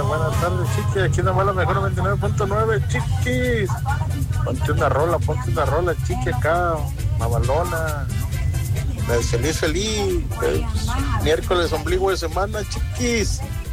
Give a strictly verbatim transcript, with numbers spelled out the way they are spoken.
buenas tardes, chiquis. Aquí nomás la mejor noventa y nueve punto nueve, chiquis. Ponte una rola, ponte una rola, chiqui, acá, mamalona. Feliz, feliz. Pues, miércoles, ombligo de semana, chiquis.